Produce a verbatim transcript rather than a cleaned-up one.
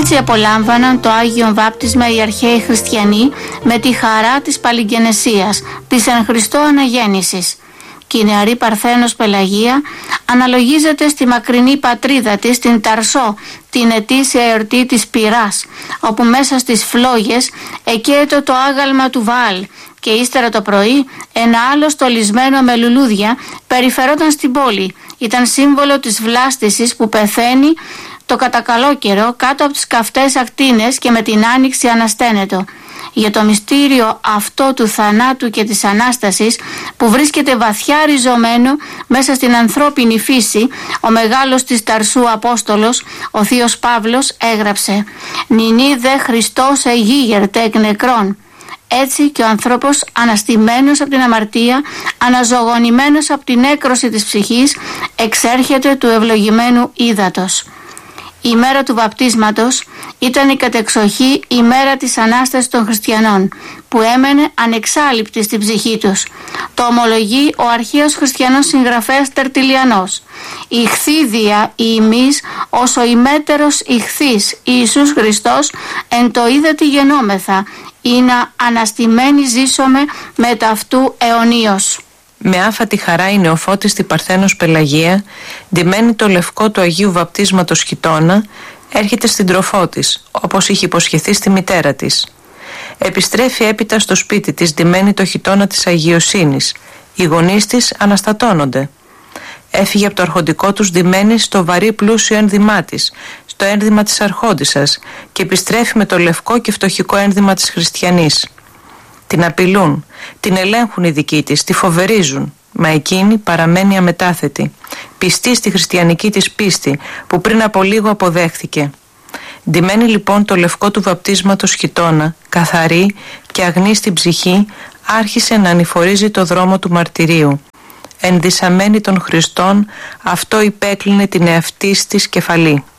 Έτσι απολάμβαναν το Άγιο Βάπτισμα οι αρχαίοι χριστιανοί με τη χαρά της παλιγγενεσίας, της εν Χριστώ αναγέννησης. Και η νεαρή Παρθένος Πελαγία αναλογίζεται στη μακρινή πατρίδα της, την Ταρσό, την ετήσια εορτή της Πυράς, όπου μέσα στις φλόγες εκαίεται το άγαλμα του Βαάλ και ύστερα το πρωί ένα άλλο στολισμένο με λουλούδια περιφερόταν στην πόλη. Ήταν σύμβολο της βλάστησης που πεθαίνει το κατακαλό καιρό κάτω από τις καυτές ακτίνες και με την άνοιξη ανασταίνεται. Για το μυστήριο αυτό του θανάτου και της Ανάστασης που βρίσκεται βαθιά ριζωμένο μέσα στην ανθρώπινη φύση, ο μεγάλος της Ταρσού Απόστολος, ο θείος Παύλος, έγραψε «Νινή δε Χριστός εγίγερτε εκ νεκρών». Έτσι και ο άνθρωπος αναστημένος από την αμαρτία, αναζωογονημένος από την έκρωση της ψυχής, εξέρχεται του ευλογημένου ύδατος. Η μέρα του βαπτίσματος ήταν η κατεξοχή η μέρα της Ανάστασης των χριστιανών, που έμενε ανεξάλειπτη στην ψυχή τους. Το ομολογεί ο αρχαίος χριστιανός συγγραφέας Τερτιλιανός. «Ηχθίδια η ημείς ως ο ημέτερος ηχθής Ιησούς Χριστός εν το είδατη γενόμεθα, ή να αναστημένοι ζήσομε με ταυτού αιωνίως». Με άφατη χαρά η νεοφώτιστη Παρθένος Πελαγία, ντυμένη το λευκό του Αγίου Βαπτίσματος χιτώνα, έρχεται στην τροφό της, όπως είχε υποσχεθεί στη μητέρα της. Επιστρέφει έπειτα στο σπίτι της, ντυμένη το χιτώνα της αγιοσύνης. Οι γονείς της αναστατώνονται. Έφυγε από το αρχοντικό τους ντυμένη στο βαρύ πλούσιο ένδυμά της, στο ένδυμα της αρχόντισσας, και επιστρέφει με το λευκό και φτωχικό ένδυμα της χριστιανής. Την απειλούν, την ελέγχουν οι δικοί της, τη φοβερίζουν, μα εκείνη παραμένει αμετάθετη, πιστή στη χριστιανική της πίστη που πριν από λίγο αποδέχθηκε. Ντυμένη λοιπόν το λευκό του βαπτίσματος χιτώνα, καθαρή και αγνή στην ψυχή, άρχισε να ανηφορίζει το δρόμο του μαρτυρίου. Ενδυσαμένη των Χριστών, αυτό υπέκλεινε την εαυτής της κεφαλή.